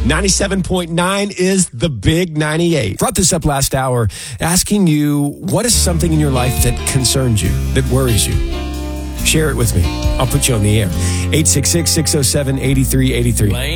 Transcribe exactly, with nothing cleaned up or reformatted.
ninety-seven point nine is the Big ninety-eight. Brought this up last hour, asking you, what is something in your life that concerns you, that worries you? Share it with me. I'll put you on the air. eight six six, six oh seven, eight three eight three.